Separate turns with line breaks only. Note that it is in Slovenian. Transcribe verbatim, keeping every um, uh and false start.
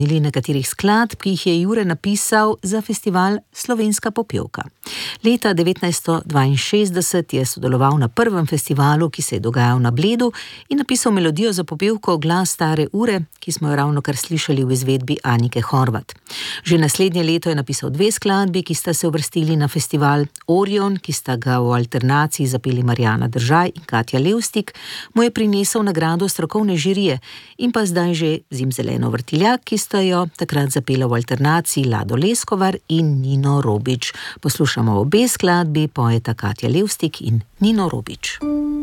ili nekaterih skladb, ki jih je Jure napisal za festival Slovenska popevka. Leta devetnajststo dvainšestdeset je sodeloval na prvem festivalu, ki se je dogajal na Bledu, in napisal melodijo za popevko Glas stare ure, ki smo jo ravnokar slišali v izvedbi Anike Horvat. Že naslednje leto je napisal dve skladbi, ki sta se uvrstili na festival. Orion, ki sta ga v alternaciji zapeli Marjana Držaj in Katja Levstik, mu je prinesel nagrado strokovne žirije, in pa zdaj že Zimzeleno vrtiljak, ki sta jo takrat zapela v alternaciji Lado Leskovar in Nino Robič. Poslušamo obe skladbi, pojeta Katja Levstik in Nino Robič.